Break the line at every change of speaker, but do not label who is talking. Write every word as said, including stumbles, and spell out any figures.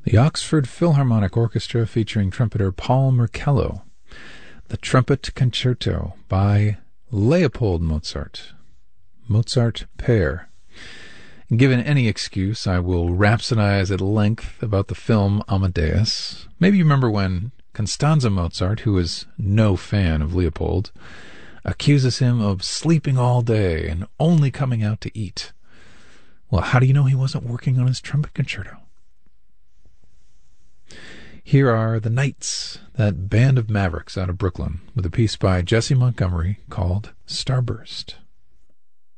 The Oxford Philharmonic Orchestra featuring trumpeter Paul Merkello. The Trumpet Concerto by Leopold Mozart. Mozart Pair. Given any excuse, I will rhapsodize at length about the film Amadeus. Maybe you remember when Constanze Mozart, who is no fan of Leopold, accuses him of sleeping all day and only coming out to eat. Well, how do you know he wasn't working on his trumpet concerto? Here are the Knights, that band of mavericks out of Brooklyn, with a piece by Jesse Montgomery called Starburst.